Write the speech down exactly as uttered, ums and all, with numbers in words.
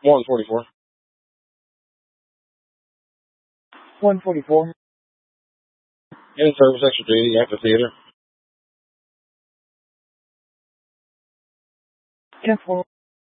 one forty-four. one forty-four. In service, extra duty, active theater. ten four.